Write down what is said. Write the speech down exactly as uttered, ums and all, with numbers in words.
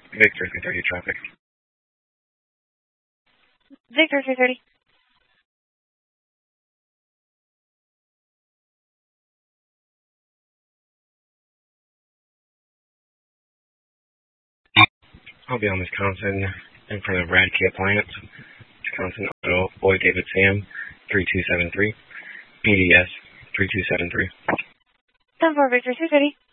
Victor three thirty traffic. Victor three thirty. I'll be on Wisconsin in front of Radke Appliance, Wisconsin Auto, Boyd David Sam, three two seven three, P D S three two seven three. ten four Victor three thirty.